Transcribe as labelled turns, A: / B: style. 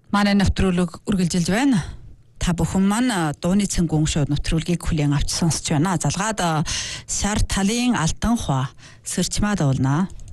A: Манай нэвтрүүлэг үргэлжилж байна. Та бүхэн маань дууны цэнгүүн шоуд нэвтрүүлгийг хүлээн авч сонсч байна. Залгаад Шар талын алтан хуу сэрчмаа дуулнаа.